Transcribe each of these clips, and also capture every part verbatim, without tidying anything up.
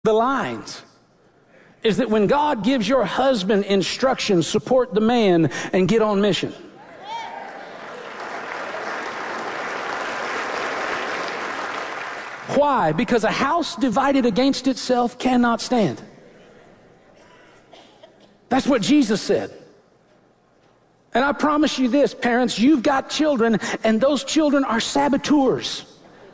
the lines is that when God gives your husband instructions, support the man and get on mission. Why? Because a house divided against itself cannot stand. That's what Jesus said. And I promise you this, parents, you've got children, and those children are saboteurs.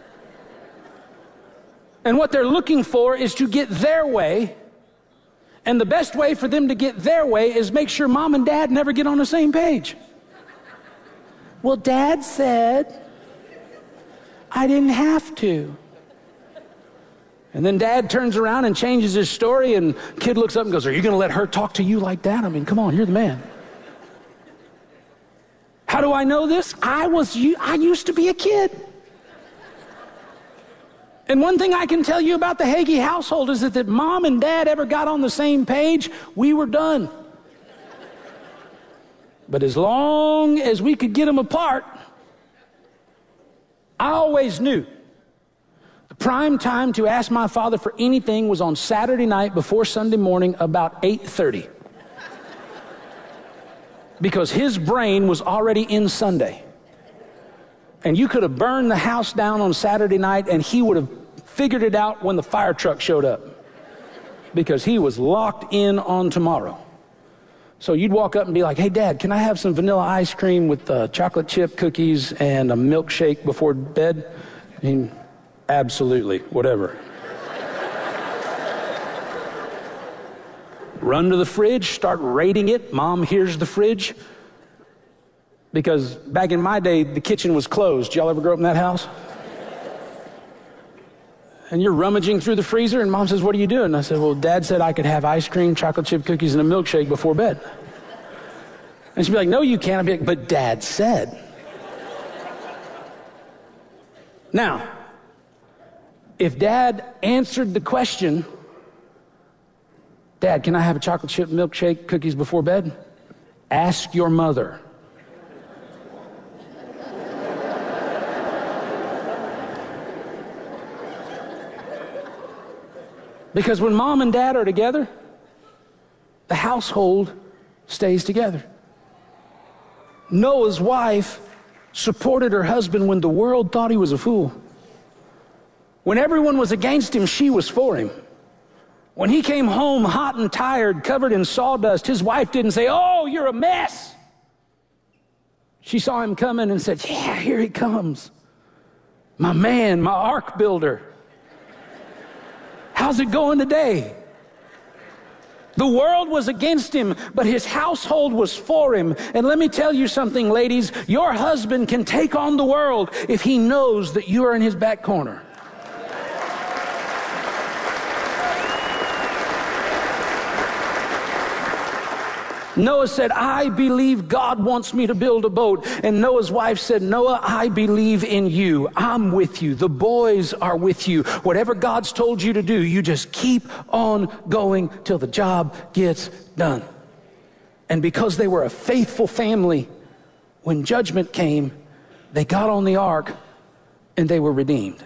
And what they're looking for is to get their way. And the best way for them to get their way is make sure mom and dad never get on the same page. Well, dad said I didn't have to. And then dad turns around and changes his story, and kid looks up and goes, are you going to let her talk to you like that? I mean, come on, you're the man. How do I know this? I was, I used to be a kid. And one thing I can tell you about the Hagee household is that if mom and dad ever got on the same page, we were done. But as long as we could get them apart, I always knew the prime time to ask my father for anything was on Saturday night before Sunday morning about eight thirty. Because his brain was already in Sunday. And you could have burned the house down on Saturday night and he would have figured it out when the fire truck showed up. Because he was locked in on tomorrow. So you'd walk up and be like, hey, Dad, can I have some vanilla ice cream with uh, chocolate chip cookies and a milkshake before bed? I mean, absolutely, whatever. Run to the fridge, start raiding it. Mom hears the fridge. Because back in my day, the kitchen was closed. Y'all ever grow up in that house? And you're rummaging through the freezer, and Mom says, what are you doing? And I said, well, Dad said I could have ice cream, chocolate chip cookies, and a milkshake before bed. And she'd be like, no, you can't. I'd be like, but Dad said. Now, if Dad answered the question, Dad, can I have a chocolate chip milkshake, cookies before bed? Ask your mother. Because when mom and dad are together, the household stays together. Noah's wife supported her husband when the world thought he was a fool. When everyone was against him, she was for him. When he came home hot and tired, covered in sawdust, his wife didn't say, oh, you're a mess. She saw him coming and said, yeah, here he comes. My man, my ark builder. How's it going today? The world was against him, but his household was for him. And let me tell you something, ladies. Your husband can take on the world if he knows that you are in his back corner. Noah said, I believe God wants me to build a boat. And Noah's wife said, Noah, I believe in you. I'm with you. The boys are with you. Whatever God's told you to do, you just keep on going till the job gets done. And because they were a faithful family, when judgment came, they got on the ark and they were redeemed.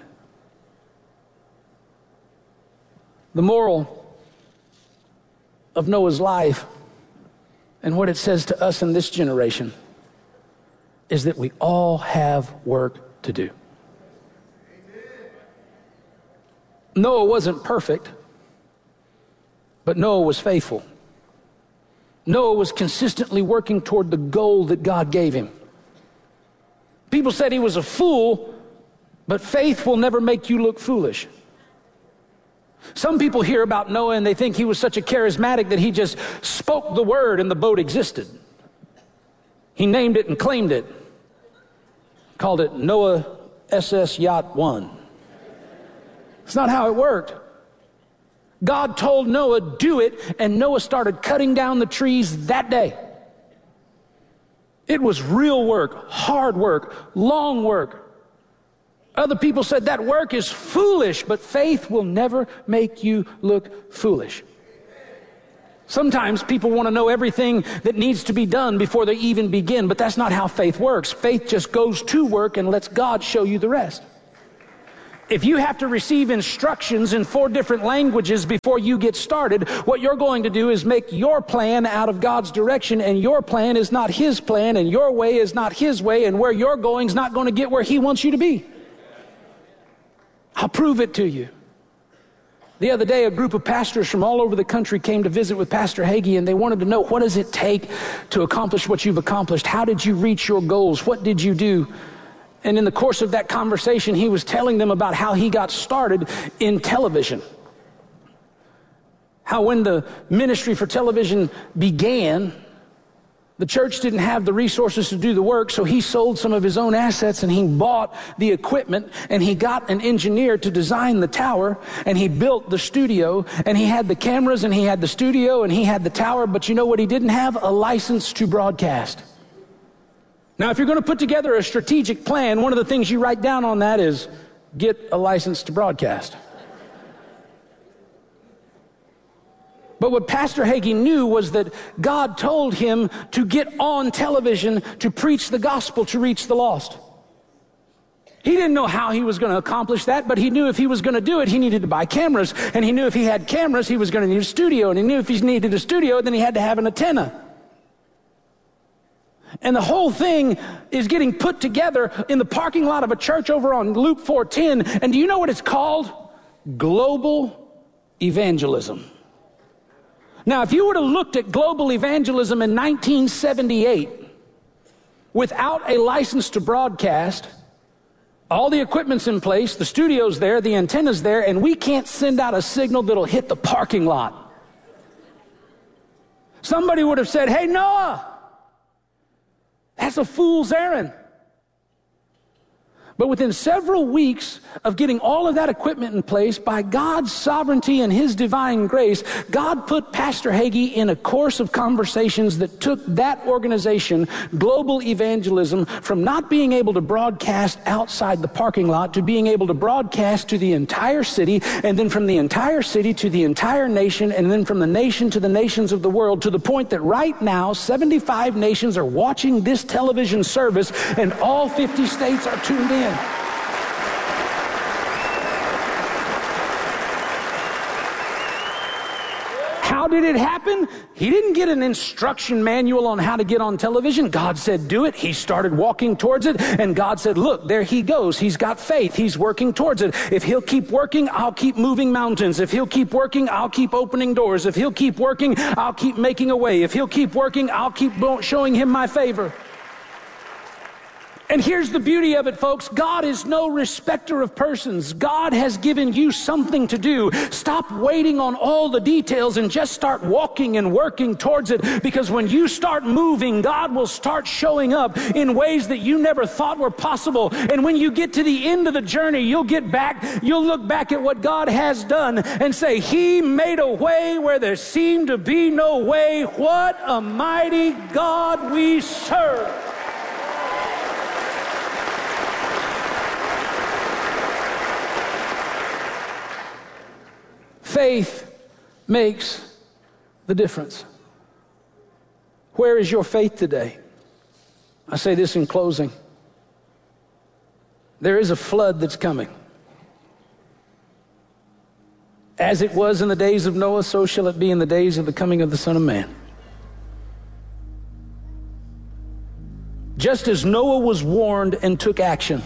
The moral of Noah's life and what it says to us in this generation is that we all have work to do. Noah wasn't perfect, but Noah was faithful. Noah was consistently working toward the goal that God gave him. People said he was a fool, but faith will never make you look foolish. Some people hear about Noah and they think he was such a charismatic that he just spoke the word and the boat existed. He named it and claimed it. Called it Noah S S Yacht one. It's not how it worked. God told Noah, do it, and Noah started cutting down the trees that day. It was real work, hard work, long work. Other people said that work is foolish, but faith will never make you look foolish. Sometimes people want to know everything that needs to be done before they even begin, but that's not how faith works. Faith just goes to work and lets God show you the rest. If you have to receive instructions in four different languages before you get started, what you're going to do is make your plan out of God's direction, and your plan is not His plan, and your way is not His way, and where you're going is not going to get where He wants you to be. I'll prove it to you. The other day, a group of pastors from all over the country came to visit with Pastor Hagee, and they wanted to know, what does it take to accomplish what you've accomplished? How did you reach your goals? What did you do? And in the course of that conversation, he was telling them about how he got started in television. How when the ministry for television began, the church didn't have the resources to do the work, so he sold some of his own assets and he bought the equipment, and he got an engineer to design the tower, and he built the studio, and he had the cameras, and he had the studio, and he had the tower, but you know what he didn't have? A license to broadcast. Now, if you're going to put together a strategic plan, one of the things you write down on that is get a license to broadcast. But what Pastor Hagee knew was that God told him to get on television to preach the gospel, to reach the lost. He didn't know how he was going to accomplish that, but he knew if he was going to do it, he needed to buy cameras. And he knew if he had cameras, he was going to need a studio. And he knew if he needed a studio, then he had to have an antenna. And the whole thing is getting put together in the parking lot of a church over on Loop four ten. And do you know what it's called? Global evangelism. Now, if you would have looked at global evangelism in nineteen seventy-eight without a license to broadcast, all the equipment's in place, the studio's there, the antenna's there, and we can't send out a signal that'll hit the parking lot. Somebody would have said, "Hey, Noah, that's a fool's errand." But within several weeks of getting all of that equipment in place, by God's sovereignty and His divine grace, God put Pastor Hagee in a course of conversations that took that organization, Global Evangelism, from not being able to broadcast outside the parking lot to being able to broadcast to the entire city, and then from the entire city to the entire nation, and then from the nation to the nations of the world, to the point that right now seventy-five nations are watching this television service, and all fifty states are tuned in. How did it happen? He didn't get an instruction manual on how to get on television. God said, do it. He started walking towards it, and God said, look, there he goes. He's got faith. He's working towards it. If he'll keep working, I'll keep moving mountains. If he'll keep working, I'll keep opening doors. If he'll keep working, I'll keep making a way. If he'll keep working, I'll keep showing him my favor. And here's the beauty of it, folks. God is no respecter of persons. God has given you something to do. Stop waiting on all the details and just start walking and working towards it. Because when you start moving, God will start showing up in ways that you never thought were possible. And when you get to the end of the journey, you'll get back, you'll look back at what God has done and say, He made a way where there seemed to be no way. What a mighty God we serve. Faith makes the difference. Where is your faith today? I say this in closing. There is a flood that's coming. As it was in the days of Noah, so shall it be in the days of the coming of the Son of Man. Just as Noah was warned and took action,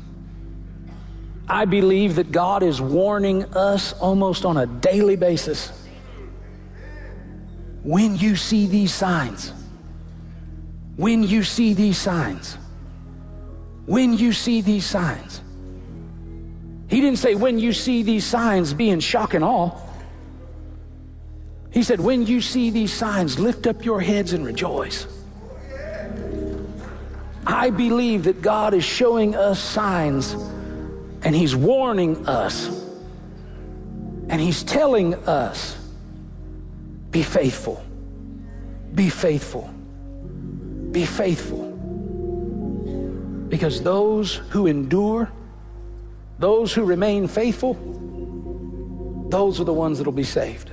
I believe that God is warning us almost on a daily basis. When you see these signs, when you see these signs, when you see these signs. He didn't say when you see these signs, be in shock and awe. He said when you see these signs, lift up your heads and rejoice. I believe that God is showing us signs, and He's warning us, and He's telling us, be faithful, be faithful, be faithful. Because those who endure, those who remain faithful, those are the ones that will be saved.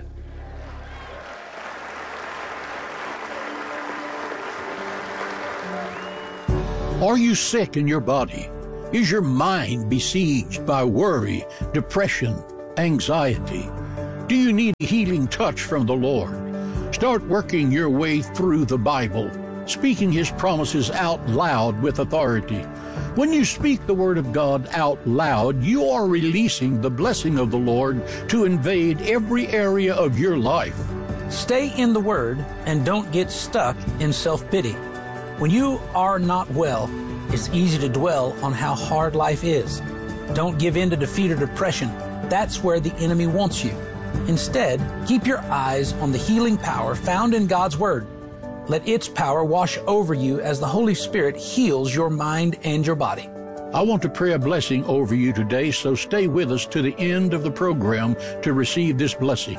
Are you sick in your body? Is your mind besieged by worry, depression, anxiety? Do you need a healing touch from the Lord? Start working your way through the Bible, speaking His promises out loud with authority. When you speak the Word of God out loud, you are releasing the blessing of the Lord to invade every area of your life. Stay in the Word and don't get stuck in self-pity. When you are not well, it's easy to dwell on how hard life is. Don't give in to defeat or depression. That's where the enemy wants you. Instead, keep your eyes on the healing power found in God's Word. Let its power wash over you as the Holy Spirit heals your mind and your body. I want to pray a blessing over you today, so stay with us to the end of the program to receive this blessing.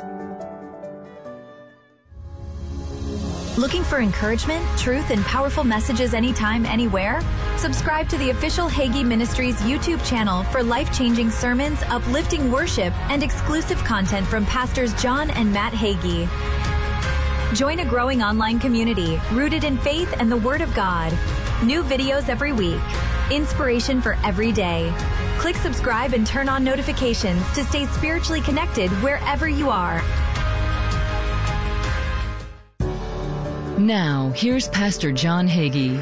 Looking for encouragement, truth, and powerful messages anytime, anywhere? Subscribe to the official Hagee Ministries YouTube channel for life-changing sermons, uplifting worship, and exclusive content from Pastors John and Matt Hagee. Join a growing online community rooted in faith and the Word of God. New videos every week. Inspiration for every day. Click subscribe and turn on notifications to stay spiritually connected wherever you are. Now, here's Pastor John Hagee.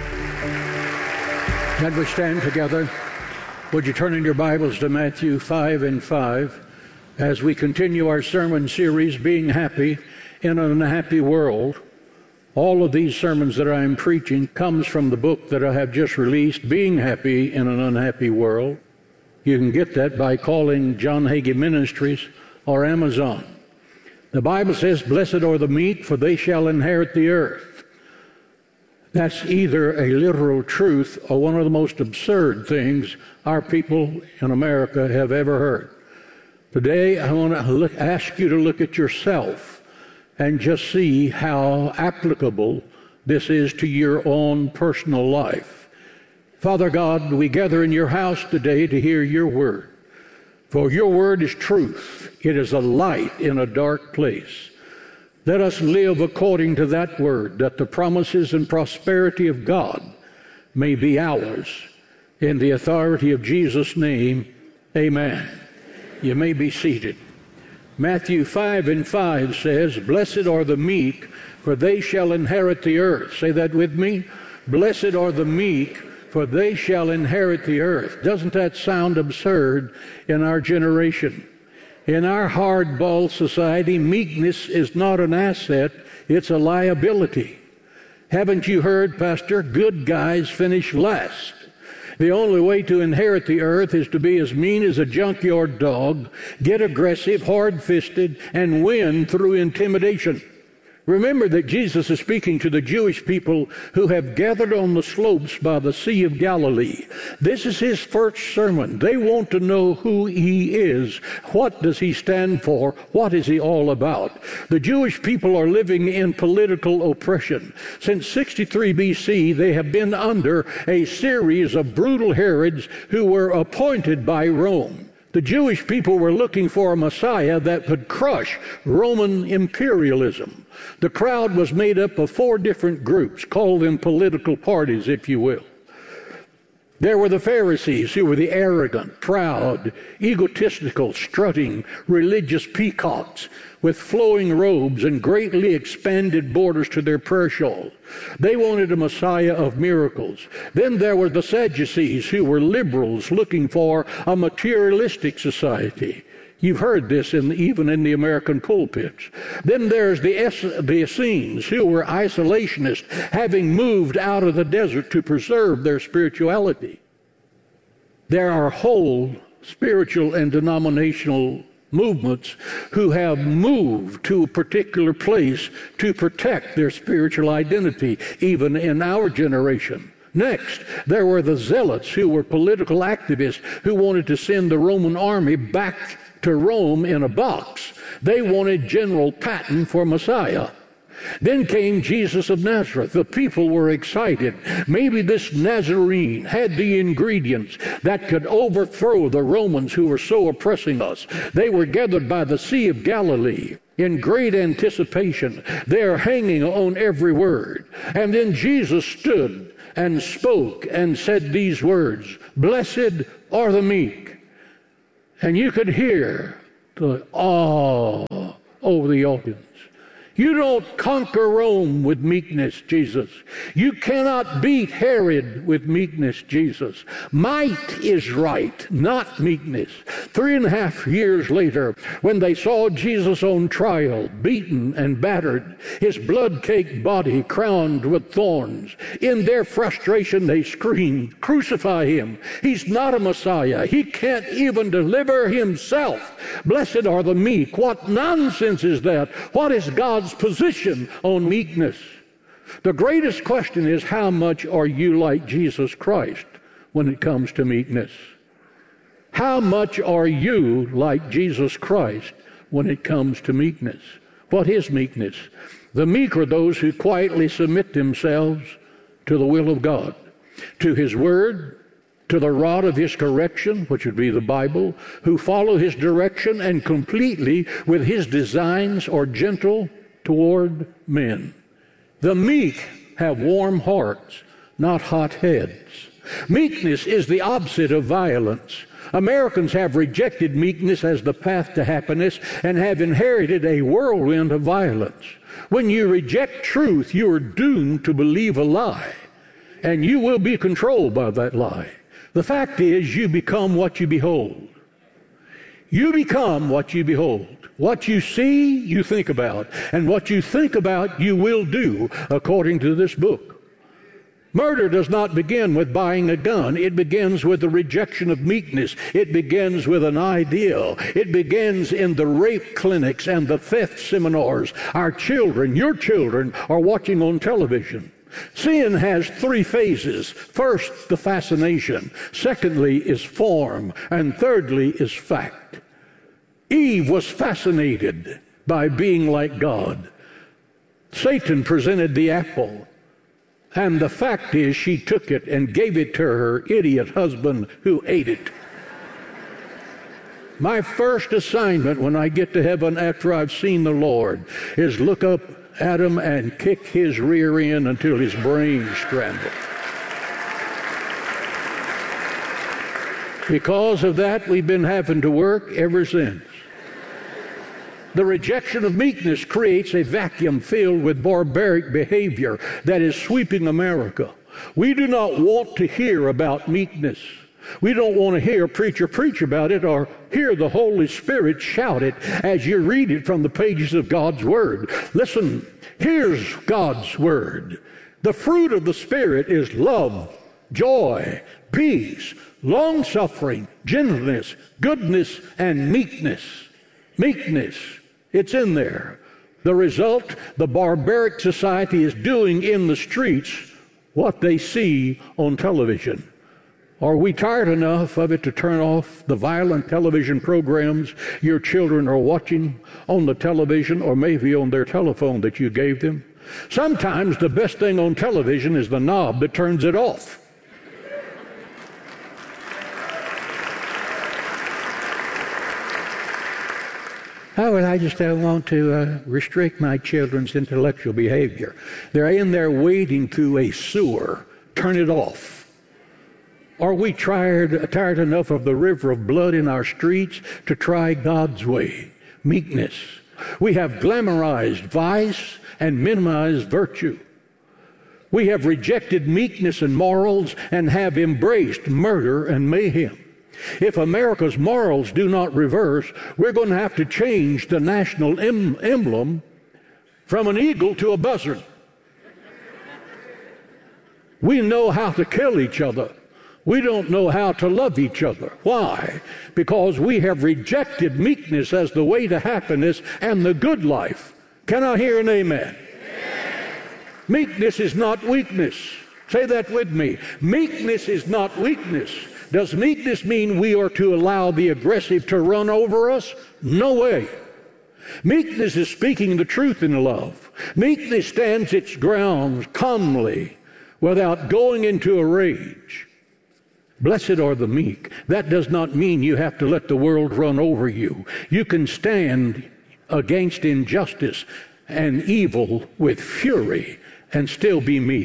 Can we stand together? Would you turn in your Bibles to Matthew five and five as we continue our sermon series, Being Happy in an Unhappy World. All of these sermons that I am preaching comes from the book that I have just released, Being Happy in an Unhappy World. You can get that by calling John Hagee Ministries or Amazon. The Bible says, blessed are the meek, for they shall inherit the earth. That's either a literal truth or one of the most absurd things our people in America have ever heard. Today, I want to look, ask you to look at yourself and just see how applicable this is to your own personal life. Father God, we gather in your house today to hear your word. For your word is truth. It is a light in a dark place. Let us live according to that word, that the promises and prosperity of God may be ours. In the authority of Jesus' name, amen. You may be seated. Matthew five and five says, blessed are the meek, for they shall inherit the earth. Say that with me. Blessed are the meek, for they shall inherit the earth. Doesn't that sound absurd in our generation? In our hardball society, meekness is not an asset, it's a liability. Haven't you heard, Pastor? Good guys finish last. The only way to inherit the earth is to be as mean as a junkyard dog, get aggressive, hard-fisted, and win through intimidation. Remember that Jesus is speaking to the Jewish people who have gathered on the slopes by the Sea of Galilee. This is his first sermon. They want to know who he is. What does he stand for? What is he all about? The Jewish people are living in political oppression. Since sixty-three B C, they have been under a series of brutal Herods who were appointed by Rome. The Jewish people were looking for a Messiah that could crush Roman imperialism. The crowd was made up of four different groups, call them political parties, if you will. There were the Pharisees, who were the arrogant, proud, egotistical, strutting, religious peacocks with flowing robes and greatly expanded borders to their prayer shawl. They wanted a Messiah of miracles. Then there were the Sadducees, who were liberals looking for a materialistic society. You've heard this in, even in the American pulpits. Then there's the, es- the Essenes, who were isolationists, having moved out of the desert to preserve their spirituality. There are whole spiritual and denominational movements who have moved to a particular place to protect their spiritual identity, even in our generation. Next, there were the Zealots, who were political activists who wanted to send the Roman army back to Rome in a box. They wanted General Patton for Messiah. Then came Jesus of Nazareth. The people were excited. Maybe this Nazarene had the ingredients that could overthrow the Romans who were so oppressing us. They were gathered by the Sea of Galilee in great anticipation. They are hanging on every word. And then Jesus stood and spoke and said these words, "Blessed are the meek." And you could hear the awe over the audience. You don't conquer Rome with meekness, Jesus. You cannot beat Herod with meekness, Jesus. Might is right, not meekness. Three and a half years later, when they saw Jesus on trial, beaten and battered, his blood-caked body crowned with thorns, in their frustration they screamed, "Crucify him. He's not a Messiah. He can't even deliver himself. Blessed are the meek." What nonsense is that? What is God's position on meekness? The greatest question is, how much are you like Jesus Christ when it comes to meekness? How much are you like Jesus Christ when it comes to meekness? What is meekness? The meek are those who quietly submit themselves to the will of God, to His Word, to the rod of His correction, which would be the Bible, who follow His direction and completely with His designs are gentle toward men. The meek have warm hearts, not hot heads. Meekness is the opposite of violence. Americans have rejected meekness as the path to happiness and have inherited a whirlwind of violence. When you reject truth, you are doomed to believe a lie, and you will be controlled by that lie. The fact is, you become what you behold. You become what you behold. What you see, you think about. And what you think about, you will do, according to this book. Murder does not begin with buying a gun. It begins with the rejection of meekness. It begins with an ideal. It begins in the rape clinics and the theft seminars. Our children, your children, are watching on television. Sin has three phases. First, the fascination. Secondly is form. And thirdly is fact. Eve was fascinated by being like God. Satan presented the apple. And the fact is, she took it and gave it to her idiot husband who ate it. My first assignment when I get to heaven after I've seen the Lord is look up at him and kick his rear end until his brain's scrambled. Because of that, we've been having to work ever since. The rejection of meekness creates a vacuum filled with barbaric behavior that is sweeping America. We do not want to hear about meekness. We don't want to hear a preacher preach about it or hear the Holy Spirit shout it as you read it from the pages of God's Word. Listen, here's God's Word. The fruit of the Spirit is love, joy, peace, long-suffering, gentleness, goodness, and meekness. Meekness. It's in there. The result, the barbaric society is doing in the streets what they see on television. Are we tired enough of it to turn off the violent television programs your children are watching on the television or maybe on their telephone that you gave them? Sometimes the best thing on television is the knob that turns it off. How would I just uh, want to uh, restrict my children's intellectual behavior? They're in there wading through a sewer. Turn it off. Are we tired, tired enough of the river of blood in our streets to try God's way? Meekness. We have glamorized vice and minimized virtue. We have rejected meekness and morals and have embraced murder and mayhem. If America's morals do not reverse, we're going to have to change the national em- emblem from an eagle to a buzzard. We know how to kill each other. We don't know how to love each other. Why? Because we have rejected meekness as the way to happiness and the good life. Can I hear an amen? Amen. Meekness is not weakness. Say that with me. Meekness is not weakness. Does meekness mean we are to allow the aggressive to run over us? No way. Meekness is speaking the truth in love. Meekness stands its ground calmly without going into a rage. Blessed are the meek. That does not mean you have to let the world run over you. You can stand against injustice and evil with fury and still be meek.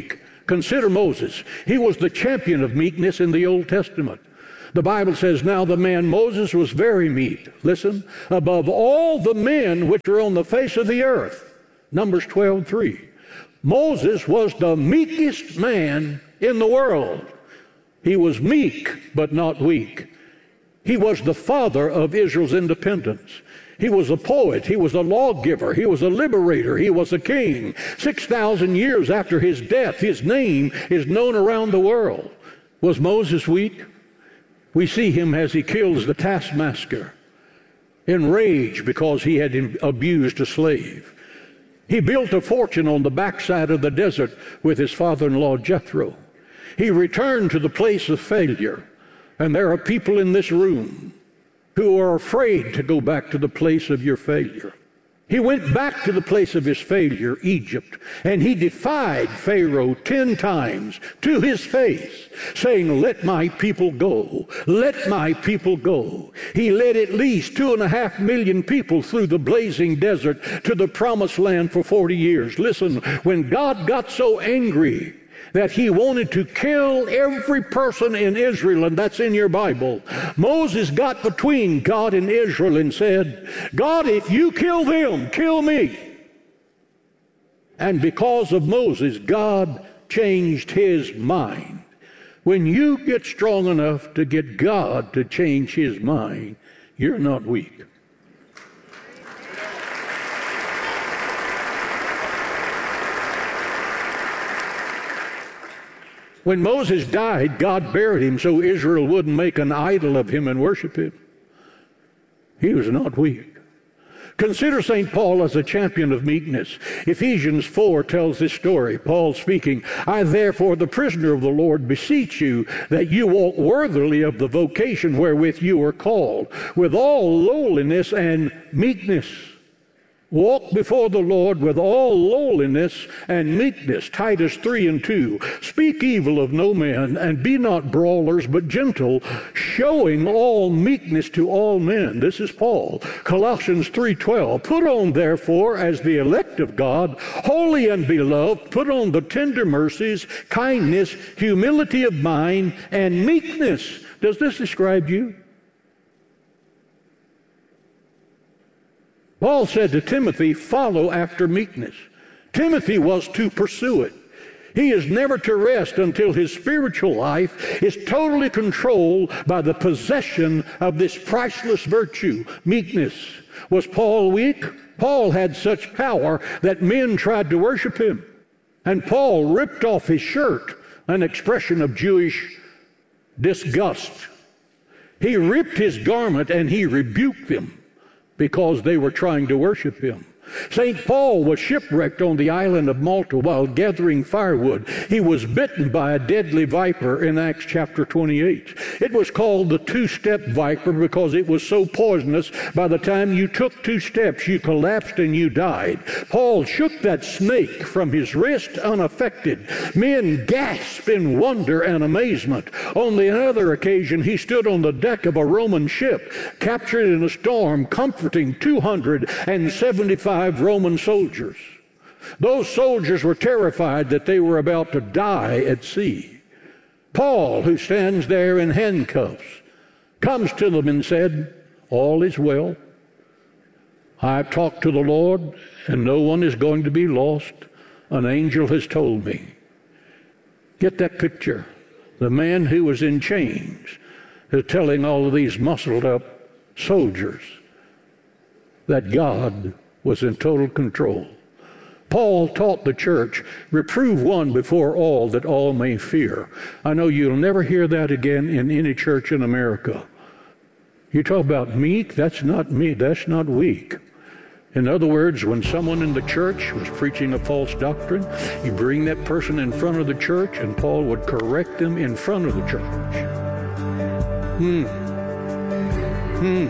Consider Moses. He was the champion of meekness in the Old Testament. The Bible says, now the man Moses was very meek. Listen, above all the men which are on the face of the earth. Numbers twelve three. Moses was the meekest man in the world. He was meek, but not weak. He was the father of Israel's independence. He was a poet. He was a lawgiver. He was a liberator. He was a king. Six thousand years after his death, his name is known around the world. Was Moses weak? We see him as he kills the taskmaster, enraged because he had abused a slave. He built a fortune on the backside of the desert with his father-in-law Jethro. He returned to the place of failure. And there are people in this room who are afraid to go back to the place of your failure. He went back to the place of his failure, Egypt, and he defied Pharaoh ten times to his face, saying, let my people go, let my people go. He led at least two and a half million people through the blazing desert to the promised land for forty years. Listen, when God got so angry that he wanted to kill every person in Israel, and that's in your Bible, Moses got between God and Israel and said, God, if you kill them, kill me. And because of Moses, God changed his mind. When you get strong enough to get God to change his mind, you're not weak. When Moses died, God buried him so Israel wouldn't make an idol of him and worship him. He was not weak. Consider Saint Paul as a champion of meekness. Ephesians four tells this story. Paul speaking, I therefore, the prisoner of the Lord, beseech you that you walk worthily of the vocation wherewith you are called, with all lowliness and meekness. Walk before the Lord with all lowliness and meekness. Titus three and two. Speak evil of no man, and be not brawlers, but gentle, showing all meekness to all men. This is Paul. Colossians three twelve. Put on, therefore, as the elect of God, holy and beloved, put on the tender mercies, kindness, humility of mind, and meekness. Does this describe you? Paul said to Timothy, follow after meekness. Timothy was to pursue it. He is never to rest until his spiritual life is totally controlled by the possession of this priceless virtue, meekness. Was Paul weak? Paul had such power that men tried to worship him. And Paul ripped off his shirt, an expression of Jewish disgust. He ripped his garment and he rebuked them, because they were trying to worship him. Saint Paul was shipwrecked on the island of Malta while gathering firewood. He was bitten by a deadly viper in Acts chapter twenty-eight. It was called the two-step viper because it was so poisonous, by the time you took two steps, you collapsed and you died. Paul shook that snake from his wrist unaffected. Men gasped in wonder and amazement. On another occasion, he stood on the deck of a Roman ship, captured in a storm, comforting two hundred seventy-five Roman soldiers. Those soldiers were terrified that they were about to die at sea. Paul, who stands there in handcuffs, comes to them and said, all is well. I've talked to the Lord, and no one is going to be lost. An angel has told me. Get that picture. The man who was in chains is telling all of these muscled up soldiers that God was in total control. Paul taught the church, reprove one before all, that all may fear. I know you'll never hear that again in any church in America. You talk about meek, that's not meek, that's not weak. In other words, when someone in the church was preaching a false doctrine, you bring that person in front of the church, and Paul would correct them in front of the church. Hmm. Hmm.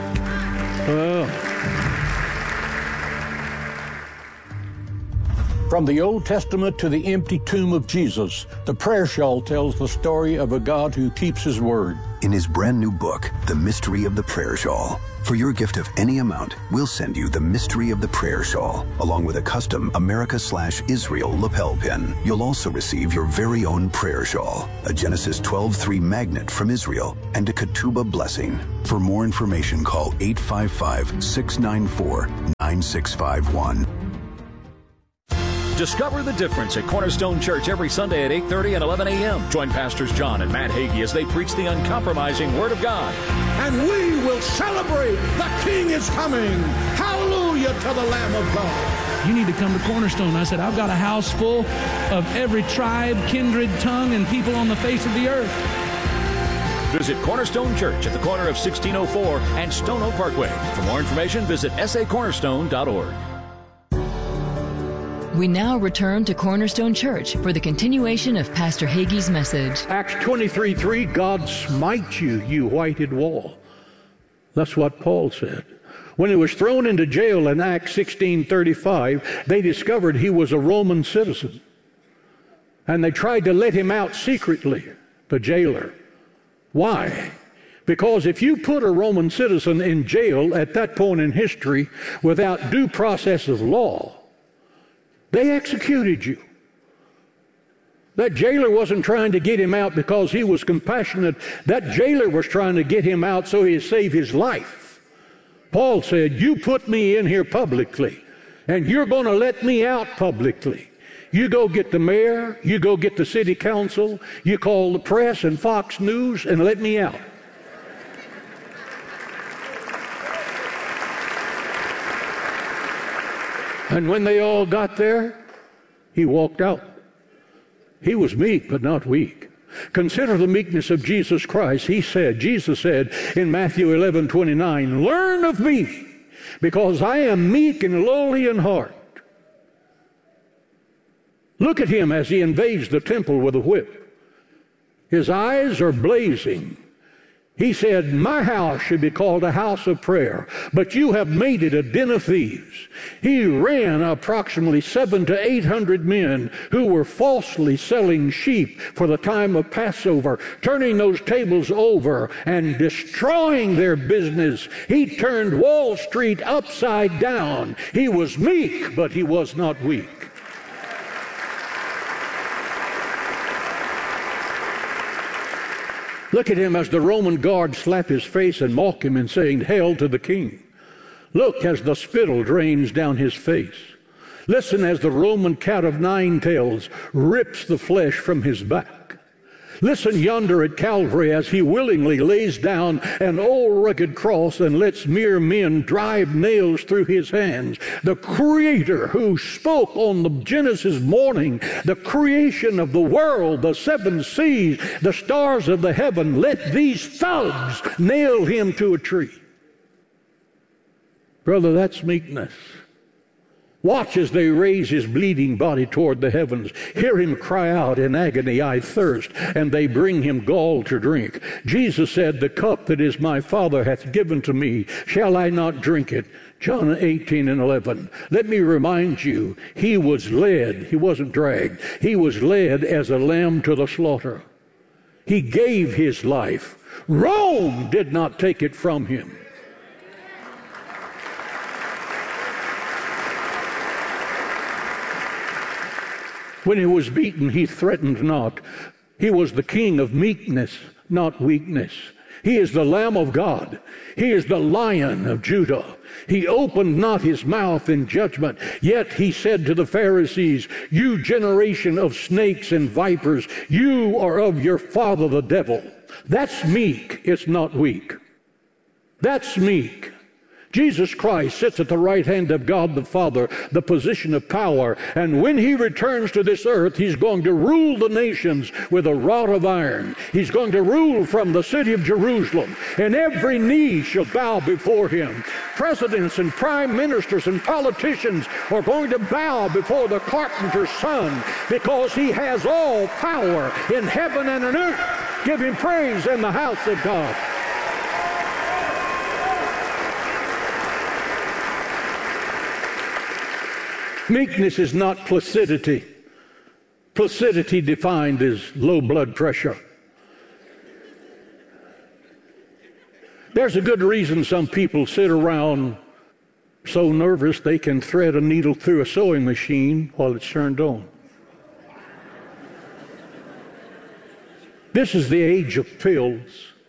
Oh. From the Old Testament to the empty tomb of Jesus, the Prayer Shawl tells the story of a God who keeps His word. In his brand new book, The Mystery of the Prayer Shawl, for your gift of any amount, we'll send you The Mystery of the Prayer Shawl, along with a custom America slash Israel lapel pin. You'll also receive your very own prayer shawl, a Genesis twelve three magnet from Israel, and a Ketubah blessing. For more information, call eight five five, six nine four, nine six five one. Discover the difference at Cornerstone Church every Sunday at eight thirty and eleven a.m. Join Pastors John and Matt Hagee as they preach the uncompromising Word of God. And we will celebrate the King is coming. Hallelujah to the Lamb of God. You need to come to Cornerstone. I said, I've got a house full of every tribe, kindred, tongue, and people on the face of the earth. Visit Cornerstone Church at the corner of sixteen oh four and Stone Oak Parkway. For more information, visit s a cornerstone dot org. We now return to Cornerstone Church for the continuation of Pastor Hagee's message. Acts twenty-three three, God smite you, you whited wall. That's what Paul said. When he was thrown into jail in Acts sixteen thirty-five, they discovered he was a Roman citizen. And they tried to let him out secretly, the jailer. Why? Because if you put a Roman citizen in jail at that point in history without due process of law, they executed you. That jailer wasn't trying to get him out because he was compassionate. That jailer was trying to get him out so he'd save his life. Paul said, you put me in here publicly, and you're going to let me out publicly. You go get the mayor, you go get the city council, you call the press and Fox News, and let me out. And when they all got there, he walked out. He was meek, but not weak. Consider the meekness of Jesus Christ. He said, Jesus said in Matthew eleven twenty-nine, learn of me, because I am meek and lowly in heart. Look at him as he invades the temple with a whip. His eyes are blazing. He said, my house should be called a house of prayer, but you have made it a den of thieves. He ran approximately seven to eight hundred men who were falsely selling sheep for the time of Passover, turning those tables over and destroying their business. He turned Wall Street upside down. He was meek, but he was not weak. Look at him as the Roman guards slap his face and mock him and saying, hail to the king. Look as the spittle drains down his face. Listen as the Roman cat of nine tails rips the flesh from his back. Listen yonder at Calvary as he willingly lays down an old rugged cross and lets mere men drive nails through his hands. The Creator who spoke on the Genesis morning, the creation of the world, the seven seas, the stars of the heaven, let these thugs nail him to a tree. Brother, that's meekness. Watch as they raise his bleeding body toward the heavens. Hear him cry out in agony, I thirst, and they bring him gall to drink. Jesus said, the cup that is my Father hath given to me, shall I not drink it? John eighteen and eleven. Let me remind you, he was led, he wasn't dragged, he was led as a lamb to the slaughter. He gave his life. Rome did not take it from him. When he was beaten, he threatened not. He was the king of meekness, not weakness. He is the Lamb of God. He is the Lion of Judah. He opened not his mouth in judgment, yet he said to the Pharisees, you generation of snakes and vipers, you are of your father the devil. That's meek, it's not weak. That's meek. Jesus Christ sits at the right hand of God the Father, the position of power, and when he returns to this earth, he's going to rule the nations with a rod of iron. He's going to rule from the city of Jerusalem, and every knee shall bow before him. Presidents and prime ministers and politicians are going to bow before the carpenter's son, because he has all power in heaven and on earth. Give him praise in the house of God. Meekness is not placidity. Placidity defined as low blood pressure. There's a good reason some people sit around so nervous they can thread a needle through a sewing machine while it's turned on. This is the age of pills.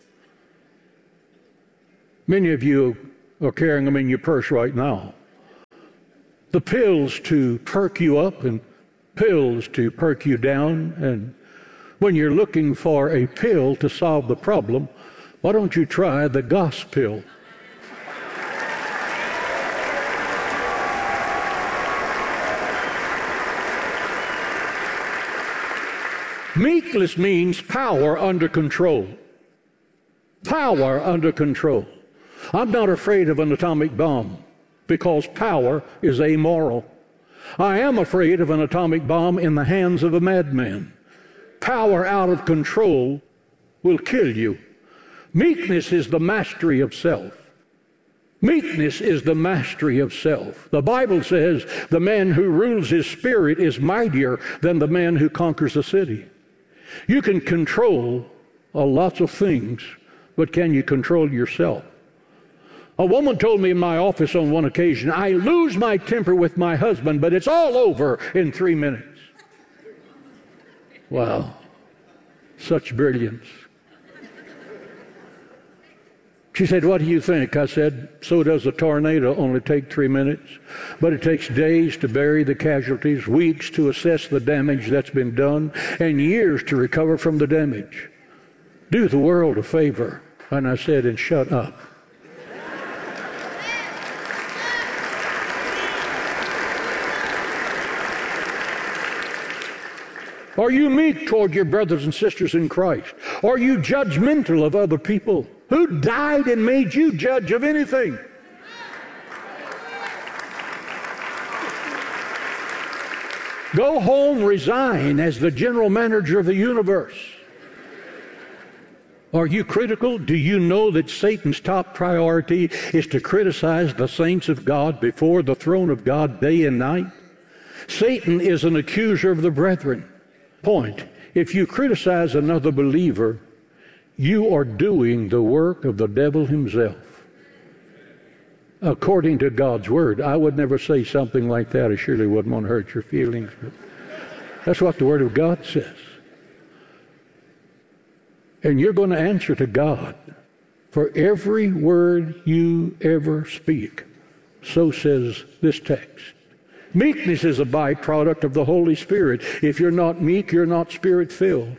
Many of you are carrying them in your purse right now. The pills to perk you up and pills to perk you down. And when you're looking for a pill to solve the problem, why don't you try the gospel? Meekness means power under control. Power under control. I'm not afraid of an atomic bomb because power is amoral. I am afraid of an atomic bomb in the hands of a madman. Power out of control will kill you. Meekness is the mastery of self. Meekness is the mastery of self. The Bible says the man who rules his spirit is mightier than the man who conquers a city. You can control uh, lots of things, but can you control yourself? A woman told me in my office on one occasion, I lose my temper with my husband, but it's all over in three minutes. Wow, such brilliance. She said, what do you think? I said, so does a tornado only take three minutes, but it takes days to bury the casualties, weeks to assess the damage that's been done, and years to recover from the damage. Do the world a favor. And I said, and shut up. Are you meek toward your brothers and sisters in Christ? Are you judgmental of other people? Who died and made you judge of anything? Go home, resign as the general manager of the universe. Are you critical? Do you know that Satan's top priority is to criticize the saints of God before the throne of God day and night? Satan is an accuser of the brethren. Point. If you criticize another believer, you are doing the work of the devil himself. According to God's word. I would never say something like that. I surely wouldn't want to hurt your feelings. But that's what the word of God says. And you're going to answer to God for every word you ever speak. So says this text. Meekness is a byproduct of the Holy Spirit. If you're not meek, you're not Spirit-filled.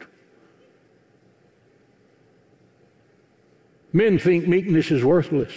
Men think meekness is worthless.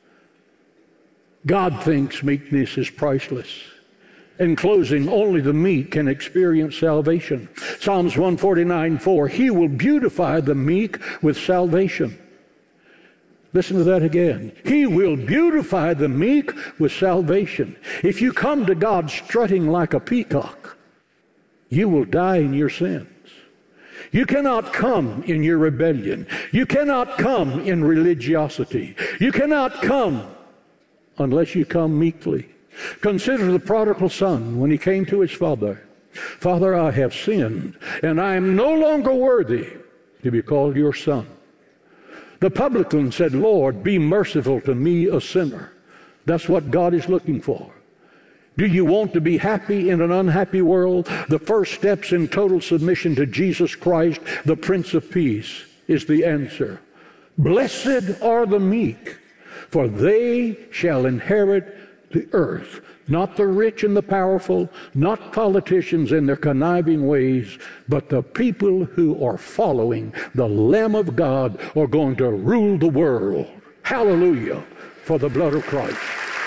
God thinks meekness is priceless. In closing, only the meek can experience salvation. Psalms one forty-nine four, He will beautify the meek with salvation. Listen to that again. He will beautify the meek with salvation. If you come to God strutting like a peacock, you will die in your sins. You cannot come in your rebellion. You cannot come in religiosity. You cannot come unless you come meekly. Consider the prodigal son when he came to his father. Father, I have sinned, and I am no longer worthy to be called your son. The publican said, Lord, be merciful to me, a sinner. That's what God is looking for. Do you want to be happy in an unhappy world? The first steps in total submission to Jesus Christ, the Prince of Peace, is the answer. Blessed are the meek, for they shall inherit the earth. Not the rich and the powerful, not politicians in their conniving ways, but the people who are following the Lamb of God are going to rule the world. Hallelujah for the blood of Christ.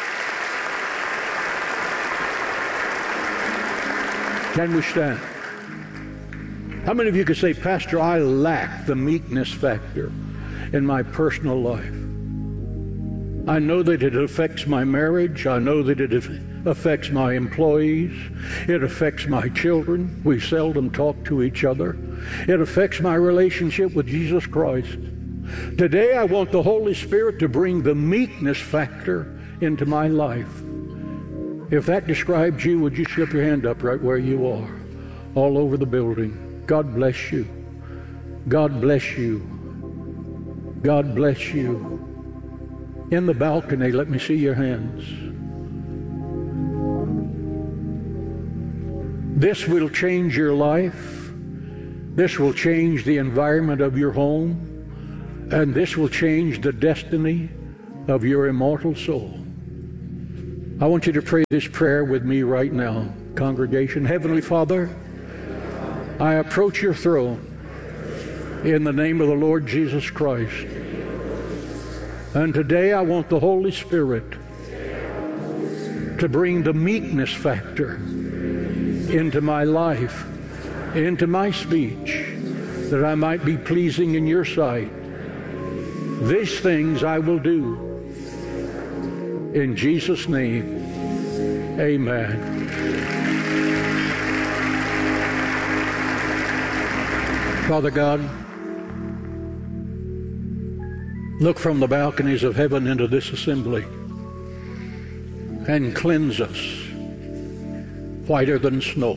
Can we stand? How many of you could say, Pastor, I lack the meekness factor in my personal life? I know that it affects my marriage. I know that it affects my employees. It affects my children. We seldom talk to each other. It affects my relationship with Jesus Christ. Today I want the Holy Spirit to bring the meekness factor into my life. If that describes you, would you slip your hand up right where you are, all over the building? God bless you. God bless you. God bless you. In the balcony, let me see your hands. This will change your life. This will change the environment of your home. And this will change the destiny of your immortal soul. I want you to pray this prayer with me right now, congregation. Heavenly Father, I approach your throne in the name of the Lord Jesus Christ. And today I want the Holy Spirit to bring the meekness factor into my life, into my speech, that I might be pleasing in your sight. These things I will do. In Jesus' name, amen. Father God, look from the balconies of heaven into this assembly and cleanse us whiter than snow.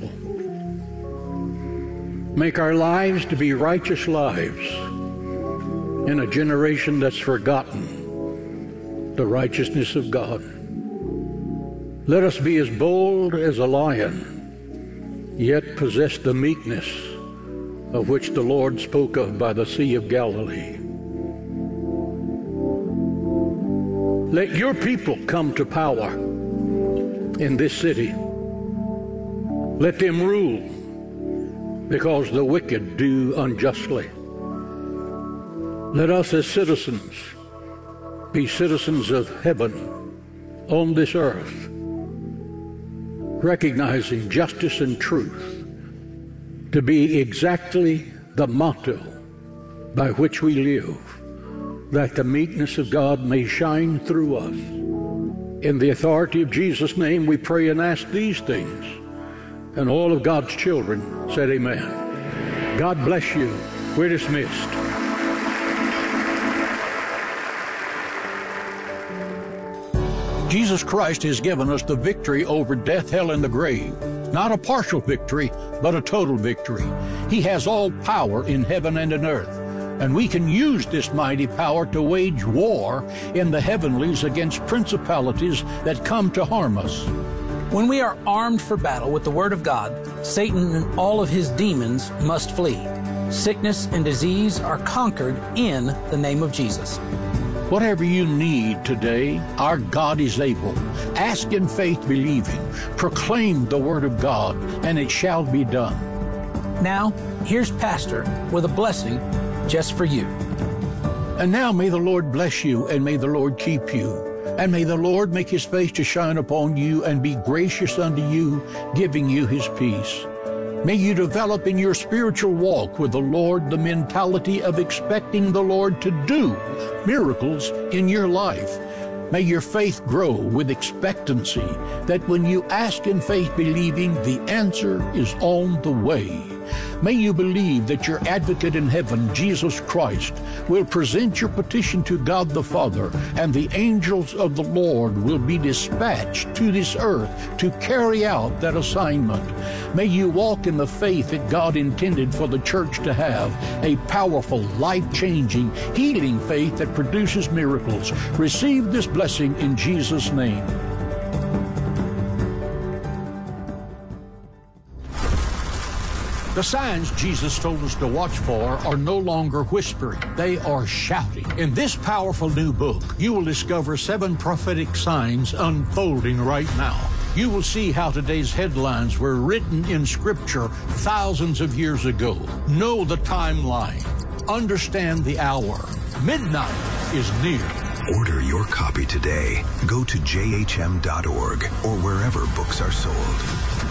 Make our lives to be righteous lives in a generation that's forgotten the righteousness of God. Let us be as bold as a lion, yet possess the meekness of which the Lord spoke of by the Sea of Galilee. Let your people come to power in this city. Let them rule, because the wicked do unjustly. Let us as citizens be citizens of heaven on this earth, recognizing justice and truth to be exactly the motto by which we live, that the meekness of God may shine through us. In the authority of Jesus' name we pray and ask these things. And all of God's children said amen. God bless you. We're dismissed. Jesus Christ has given us the victory over death, hell, and the grave. Not a partial victory, but a total victory. He has all power in heaven and in earth, and we can use this mighty power to wage war in the heavenlies against principalities that come to harm us. When we are armed for battle with the Word of God, Satan and all of his demons must flee. Sickness and disease are conquered in the name of Jesus. Whatever you need today, our God is able. Ask in faith, believing. Proclaim the Word of God, and it shall be done. Now, here's Pastor with a blessing just for you. And now may the Lord bless you, and may the Lord keep you. And may the Lord make his face to shine upon you and be gracious unto you, giving you his peace. May you develop in your spiritual walk with the Lord the mentality of expecting the Lord to do miracles in your life. May your faith grow with expectancy that when you ask in faith believing, the answer is on the way. May you believe that your advocate in heaven, Jesus Christ, will present your petition to God the Father, and the angels of the Lord will be dispatched to this earth to carry out that assignment. May you walk in the faith that God intended for the church to have, a powerful, life-changing, healing faith that produces miracles. Receive this blessing in Jesus' name. The signs Jesus told us to watch for are no longer whispering. They are shouting. In this powerful new book, you will discover seven prophetic signs unfolding right now. You will see how today's headlines were written in Scripture thousands of years ago. Know the timeline. Understand the hour. Midnight is near. Order your copy today. Go to j h m dot org or wherever books are sold.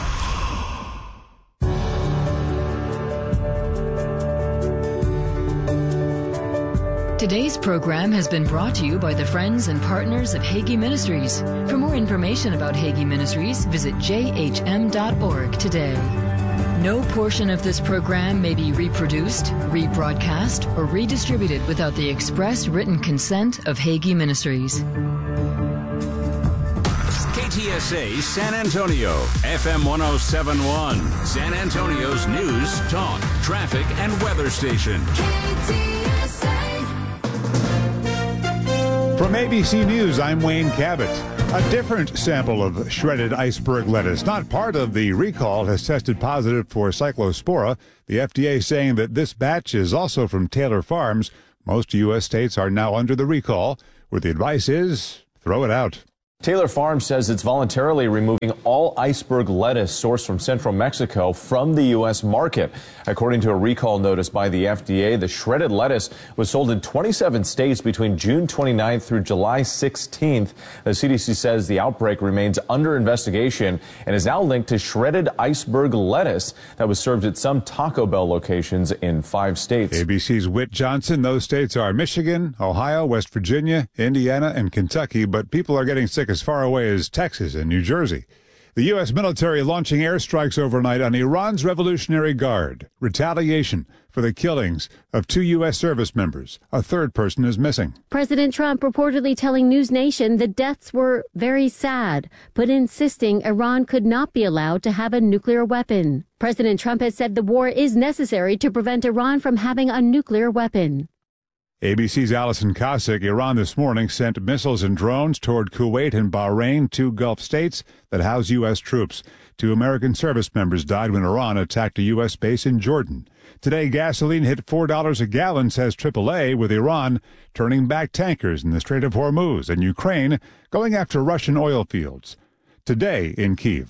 Today's program has been brought to you by the friends and partners of Hagee Ministries. For more information about Hagee Ministries, visit j h m dot org today. No portion of this program may be reproduced, rebroadcast, or redistributed without the express written consent of Hagee Ministries. K T S A San Antonio, F M one oh seven point one, San Antonio's news, talk, traffic, and weather station. From A B C News, I'm Wayne Cabot. A different sample of shredded iceberg lettuce, not part of the recall, has tested positive for cyclospora. The F D A saying that this batch is also from Taylor Farms. Most U S states are now under the recall, where the advice is throw it out. Taylor Farms says it's voluntarily removing all iceberg lettuce sourced from central Mexico from the U S market. According to a recall notice by the F D A, the shredded lettuce was sold in twenty-seven states between June twenty-ninth through July sixteenth. The C D C says the outbreak remains under investigation and is now linked to shredded iceberg lettuce that was served at some Taco Bell locations in five states. A B C's Whit Johnson. Those states are Michigan, Ohio, West Virginia, Indiana, and Kentucky, but people are getting sick as far away as Texas and New Jersey. The U S military launching airstrikes overnight on Iran's Revolutionary Guard. Retaliation for the killings of two U S service members. A third person is missing. President Trump reportedly telling News Nation the deaths were very sad, but insisting Iran could not be allowed to have a nuclear weapon. President Trump has said the war is necessary to prevent Iran from having a nuclear weapon. A B C's Allison Cossack. Iran this morning sent missiles and drones toward Kuwait and Bahrain, two Gulf states that house U S troops. Two American service members died when Iran attacked a U S base in Jordan. Today, gasoline hit four dollars a gallon, says triple A, with Iran turning back tankers in the Strait of Hormuz and Ukraine going after Russian oil fields. Today in Kyiv,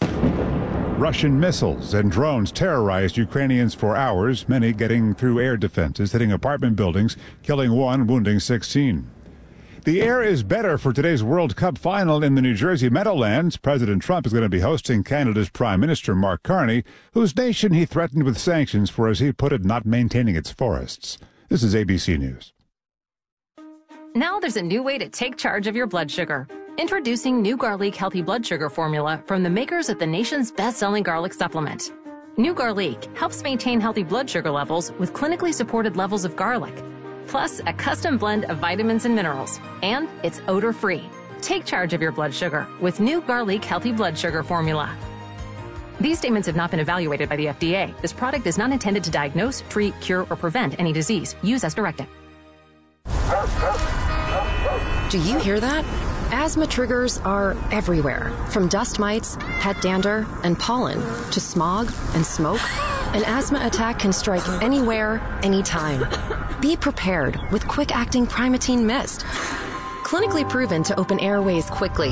Russian missiles and drones terrorized Ukrainians for hours, many getting through air defenses, hitting apartment buildings, killing one, wounding sixteen. The air is better for today's World Cup final in the New Jersey Meadowlands. President Trump is going to be hosting Canada's Prime Minister, Mark Carney, whose nation he threatened with sanctions for, as he put it, not maintaining its forests. This is A B C News. Now there's a new way to take charge of your blood sugar. Introducing New Garlic Healthy Blood Sugar Formula from the makers of the nation's best-selling garlic supplement. New Garlic helps maintain healthy blood sugar levels with clinically supported levels of garlic, plus a custom blend of vitamins and minerals, and it's odor-free. Take charge of your blood sugar with New Garlic Healthy Blood Sugar Formula. These statements have not been evaluated by the F D A. This product is not intended to diagnose, treat, cure, or prevent any disease. Use as directed. Do you hear that? Asthma triggers are everywhere, from dust mites, pet dander, and pollen, to smog and smoke. An asthma attack can strike anywhere, anytime. Be prepared with quick-acting Primatene Mist. Clinically proven to open airways quickly.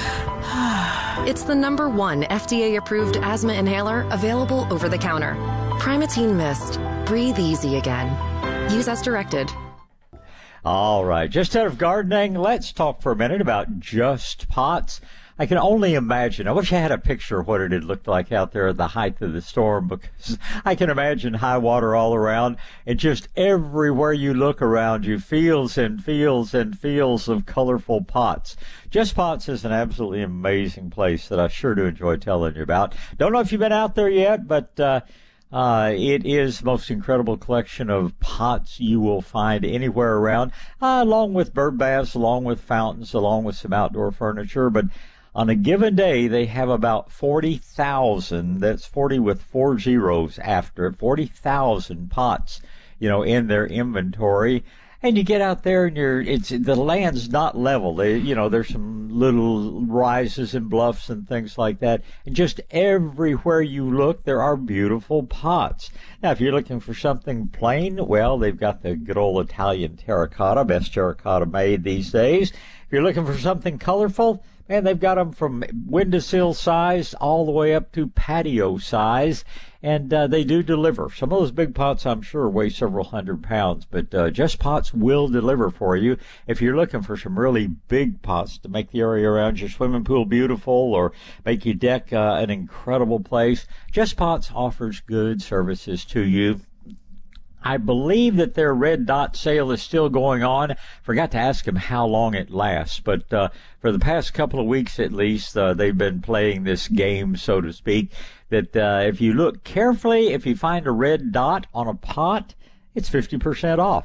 It's the number one F D A-approved asthma inhaler available over the counter. Primatene Mist. Breathe easy again. Use as directed. All right, just out of gardening, let's talk for a minute about Just Pots. I can only imagine. I wish I had a picture of what it had looked like out there at the height of the storm, because I can imagine high water all around, and just everywhere you look around you, fields and fields and fields of colorful pots. Just Pots is an absolutely amazing place that I sure do enjoy telling you about. Don't know if you've been out there yet, but uh Uh, it is the most incredible collection of pots you will find anywhere around, uh, along with bird baths, along with fountains, along with some outdoor furniture. But on a given day, they have about forty thousand, that's forty with four zeros after it, forty thousand pots, you know, in their inventory. And you get out there and you're, it's, the land's not level. They, you know, there's some little rises and bluffs and things like that. And just everywhere you look, there are beautiful pots. Now, if you're looking for something plain, well, they've got the good old Italian terracotta, best terracotta made these days. If you're looking for something colorful, man, they've got them from windowsill size all the way up to patio size, and uh, they do deliver. Some of those big pots, I'm sure, weigh several hundred pounds, but uh, Just Pots will deliver for you. If you're looking for some really big pots to make the area around your swimming pool beautiful or make your deck uh, an incredible place, Just Pots offers good services to you. I believe that their red dot sale is still going on. Forgot to ask them how long it lasts, but uh, for the past couple of weeks at least, uh, they've been playing this game, so to speak, that uh, if you look carefully, if you find a red dot on a pot, it's fifty percent off.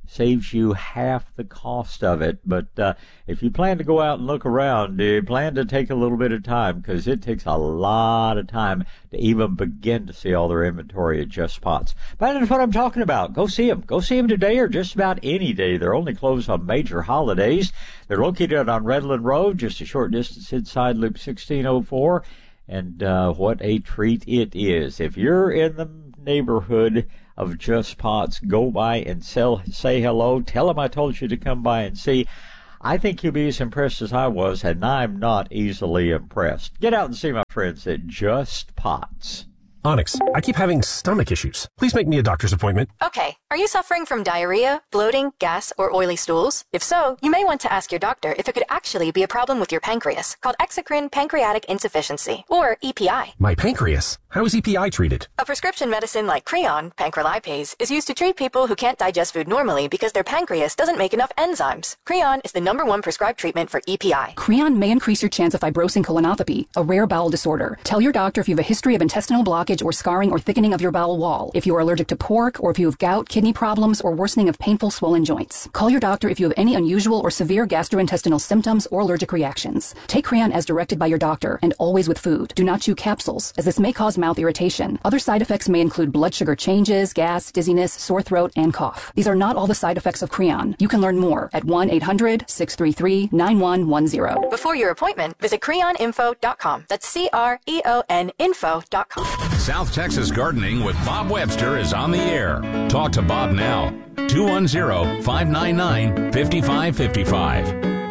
saves you half the cost of it. But uh, if you plan to go out and look around, uh, plan to take a little bit of time, because it takes a lot of time to even begin to see all their inventory at Just Pots. But that's what I'm talking about. Go see them. Go see them today or just about any day. They're only closed on major holidays. They're located on Redland Road, just a short distance inside Loop sixteen oh four. And uh, what a treat it is. If you're in the neighborhood of Just Pots, go by and sell, say hello. Tell them I told you to come by and see. I think you'll be as impressed as I was, and I'm not easily impressed. Get out and see my friends at Just Pots. Onyx, I keep having stomach issues. Please make me a doctor's appointment. Okay. Are you suffering from diarrhea, bloating, gas, or oily stools? If so, you may want to ask your doctor if it could actually be a problem with your pancreas, called exocrine pancreatic insufficiency, or E P I. My pancreas? How is E P I treated? A prescription medicine like Creon, pancrelipase, is used to treat people who can't digest food normally because their pancreas doesn't make enough enzymes. Creon is the number one prescribed treatment for E P I. Creon may increase your chance of fibrosing colonopathy, a rare bowel disorder. Tell your doctor if you have a history of intestinal blockage or scarring or thickening of your bowel wall, if you are allergic to pork, or if you have gout, kidney problems, or worsening of painful swollen joints. Call your doctor if you have any unusual or severe gastrointestinal symptoms or allergic reactions. Take Creon as directed by your doctor, and always with food. Do not chew capsules, as this may cause mouth irritation. Other side effects may include blood sugar changes, gas, dizziness, sore throat, and cough. These are not all the side effects of Creon. You can learn more at one eight hundred, six three three, nine one one zero. Before your appointment, visit creon info dot com. That's C R E O N info dot com. South Texas Gardening with Bob Webster is on the air. Talk to Bob now. two one zero, five nine nine, five five five five.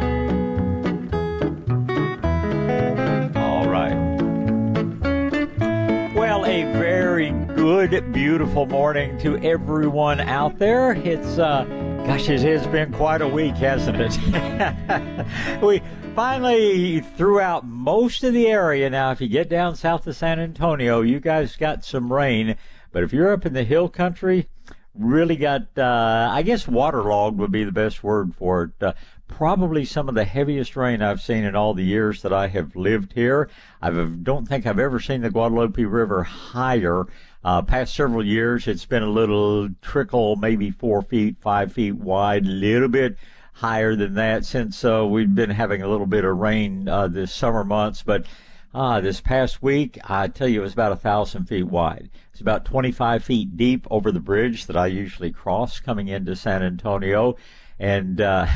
All right. Well, a very good, beautiful morning to everyone out there. It's, uh, gosh, it has been quite a week, hasn't it? we finally threw out most of the area. Now, if you get down south of San Antonio, you guys got some rain. But if you're up in the hill country, really got, uh, I guess waterlogged would be the best word for it. Uh, probably some of the heaviest rain I've seen in all the years that I have lived here. I don't think I've ever seen the Guadalupe River higher. Uh, past several years, it's been a little trickle, maybe four feet, five feet wide, a little bit higher than that since uh, we've been having a little bit of rain uh, this summer months. But uh, this past week, I tell you, it was about a thousand feet wide. It's about twenty-five feet deep over the bridge that I usually cross coming into San Antonio. And uh,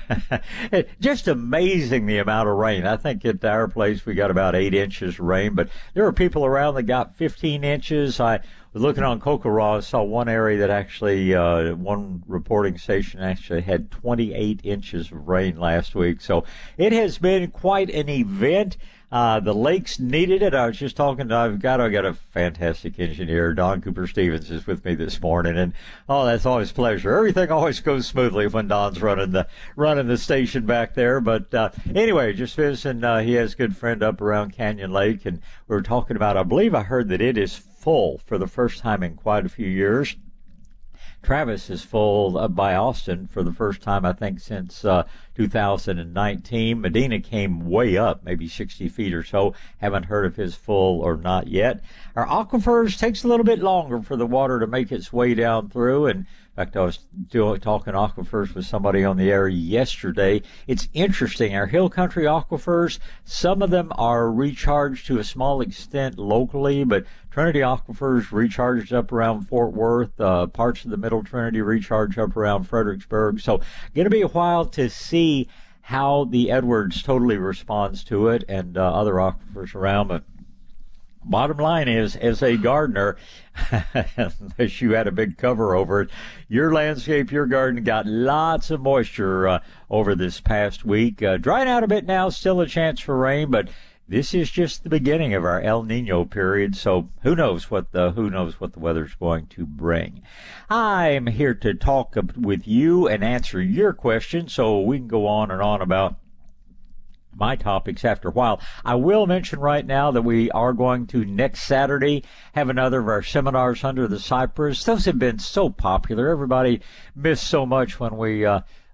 just amazing the amount of rain. I think at our place we got about eight inches of rain, but there are people around that got fifteen inches. I was looking on Kokoroa and saw one area that actually, uh, one reporting station actually had twenty-eight inches of rain last week. So it has been quite an event. Uh, the lakes needed it. I was just talking to, I've got, I've got a fantastic engineer. Don Cooper Stevens is with me this morning, and oh, that's always a pleasure. Everything always goes smoothly when Don's running the, running the station back there. But, uh, anyway, just visiting, uh, he has a good friend up around Canyon Lake, and we were talking about, I believe I heard that it is full for the first time in quite a few years. Travis is full uh, by Austin for the first time, I think, since uh, two thousand nineteen. Medina came way up, maybe sixty feet or so. Haven't heard if it's full or not yet. Our aquifers takes a little bit longer for the water to make its way down through. And in fact, I was do, talking aquifers with somebody on the air yesterday. It's interesting. Our hill country aquifers, some of them are recharged to a small extent locally, but Trinity aquifers recharged up around Fort Worth. Uh, parts of the Middle Trinity recharge up around Fredericksburg. So going to be a while to see how the Edwards totally responds to it and uh, other aquifers around. But bottom line is, as a gardener, unless you had a big cover over it, your landscape, your garden got lots of moisture uh, over this past week. Uh, drying out a bit now, still a chance for rain, but this is just the beginning of our El Nino period, so who knows what the who knows what the weather's going to bring. I'm here to talk with you and answer your questions, so we can go on and on about my topics after a while. I will mention right now that we are going to next Saturday have another of our seminars under the cypress. Those have been so popular. Everybody missed so much when we uh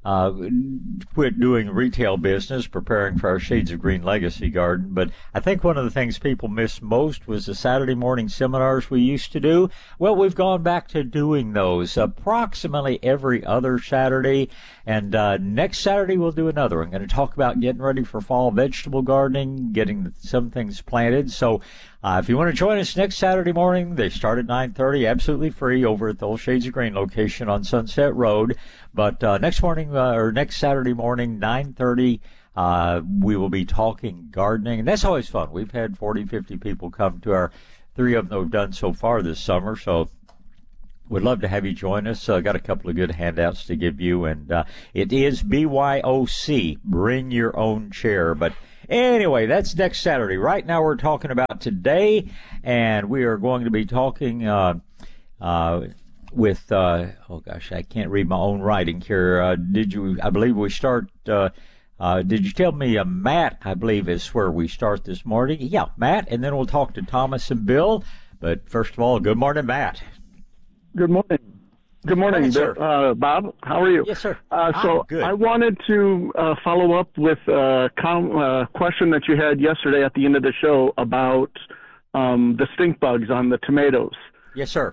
uh, quit doing retail business, preparing for our Shades of Green Legacy Garden. But I think one of the things people miss most was the Saturday morning seminars we used to do. Well, we've gone back to doing those approximately every other Saturday. And uh, next Saturday we'll do another. I'm going to talk about getting ready for fall vegetable gardening, getting some things planted. So uh, if you want to join us next Saturday morning, they start at nine thirty, absolutely free, over at the old Shades of Green location on Sunset Road. But uh, next morning, uh, or next Saturday morning, nine thirty, uh, we will be talking gardening. And that's always fun. We've had forty, fifty people come to our three of them that we've done so far this summer. So we'd love to have you join us. Uh, got a couple of good handouts to give you. And uh, it is B Y O C, Bring Your Own Chair. But anyway, that's next Saturday. Right now we're talking about today, and we are going to be talking uh, uh, with, uh, oh gosh, I can't read my own writing here. Uh, did you, I believe we start, uh, uh, did you tell me uh, Matt, I believe, is where we start this morning? Yeah, Matt, and then we'll talk to Thomas and Bill. But first of all, good morning, Matt. Good morning. Good morning, Good morning, uh, Bob. How are you? Yes, sir. Uh, so good. I wanted to uh, follow up with a com- uh, question that you had yesterday at the end of the show about um, the stink bugs on the tomatoes. Yes, sir.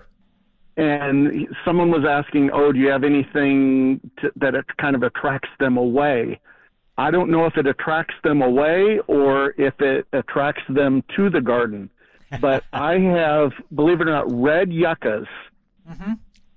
And someone was asking, oh, do you have anything to, that it kind of attracts them away? I don't know if it attracts them away or if it attracts them to the garden. But I have, believe it or not, red yuccas. Mm-hmm.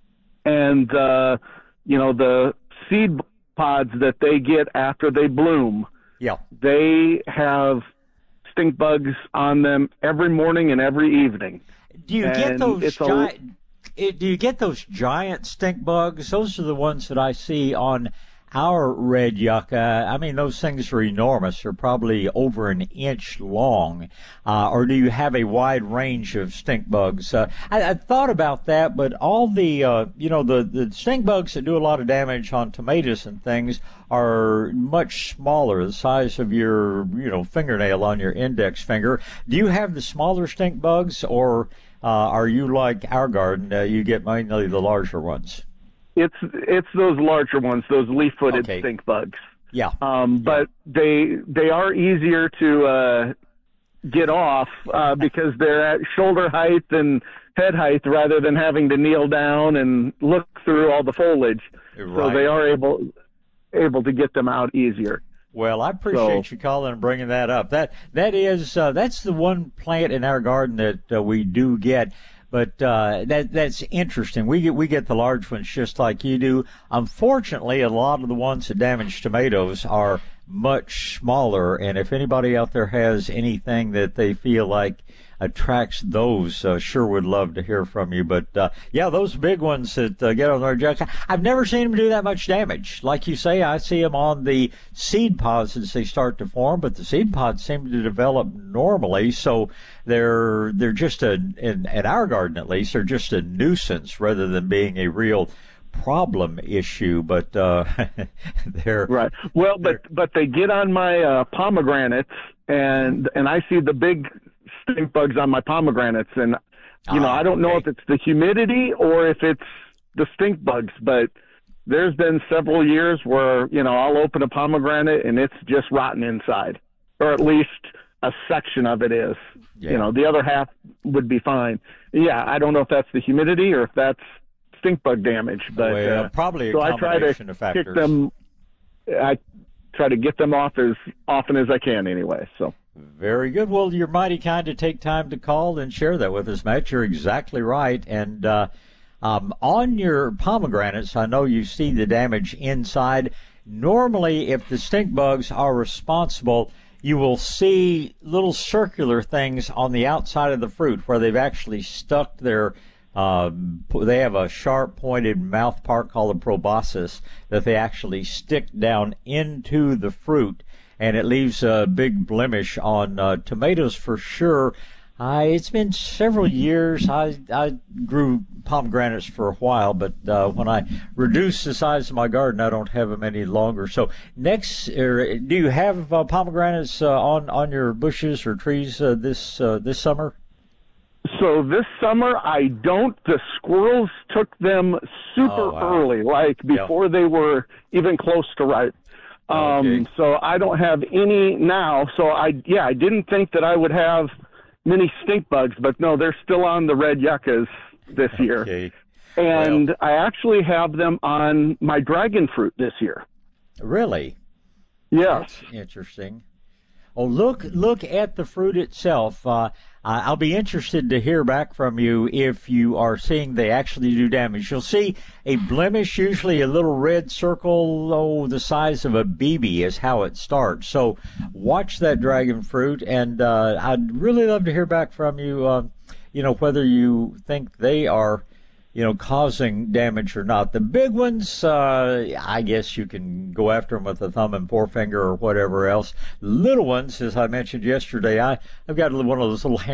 And, uh, you know, the seed pods that they get after they bloom, yeah, they have stink bugs on them every morning and every evening. Do you and get those it's giant, a, do you get those giant stink bugs? Those are the ones that I see on our red yucca. I mean, those things are enormous. They're probably over an inch long. Uh, or do you have a wide range of stink bugs? Uh, I, I thought about that, but all the, uh, you know, the, the stink bugs that do a lot of damage on tomatoes and things are much smaller, the size of your, you know, fingernail on your index finger. Do you have the smaller stink bugs, or uh, are you like our garden? Uh, you get mainly the larger ones? It's it's those larger ones, those leaf-footed Okay. stink bugs. Yeah. Um, but they they are easier to uh, get off uh, because they're at shoulder height and head height rather than having to kneel down and look through all the foliage. So Right. they are able able to get them out easier. Well, I appreciate So- you calling and bringing that up. That that is uh, that's the one plant in our garden that uh, we do get. But uh, that that's interesting. We get we get the large ones just like you do. Unfortunately, a lot of the ones that damage tomatoes are much smaller. And if anybody out there has anything that they feel like attracts those, uh, sure would love to hear from you. But uh, yeah, those big ones that uh, get on their jacks, I've never seen them do that much damage. Like you say, I see them on the seed pods as they start to form, but the seed pods seem to develop normally. So they're they're just a in, in our garden at least, they're just a nuisance rather than being a real problem issue. But uh, they're right. Well, but but they get on my uh, pomegranates, and and I see the big stink bugs on my pomegranates, and you know Ah, I don't know okay. if it's the humidity or if it's the stink bugs, but there's been several years where you know I'll open a pomegranate and it's just rotten inside, or at least a section of it is. Yeah. You know, the other half would be fine. Yeah, I don't know if that's the humidity or if that's stink bug damage, but Well, uh, probably a so I try to combination of kick factors. them. I try to get them off as often as I can, anyway. So. Very good. Well, you're mighty kind to take time to call and share that with us, Matt. You're exactly right. And uh, um, on your pomegranates, I know you see the damage inside. Normally, if the stink bugs are responsible, you will see little circular things on the outside of the fruit where they've actually stuck their Um, they have a sharp-pointed mouth part called a proboscis that they actually stick down into the fruit, and it leaves a big blemish on uh, tomatoes for sure. I, it's been several years. I, I grew pomegranates for a while, but uh, when I reduced the size of my garden, I don't have them any longer. So next, er, do you have uh, pomegranates uh, on on your bushes or trees uh, this uh, this summer? So this summer, I don't. The squirrels took them super Oh, wow. early, like before Yeah. they were even close to ripe. Um, Okay. So I don't have any now. So I, yeah, I didn't think that I would have many stink bugs, but no, they're still on the red yuccas this year. Okay. And I actually have them on my dragon fruit this year. Really? Yes. That's interesting. Oh, look, look at the fruit itself. Uh, I- I'll be interested to hear back from you if you are seeing they actually do damage. You'll see a blemish, usually a little red circle, oh, the size of a B B is how it starts. So watch that dragon fruit, and uh, I'd really love to hear back from you, uh, you know, whether you think they are, you know, causing damage or not. The big ones, uh, I guess you can go after them with a thumb and forefinger or whatever else. Little ones, as I mentioned yesterday, I, I've got one of those little hand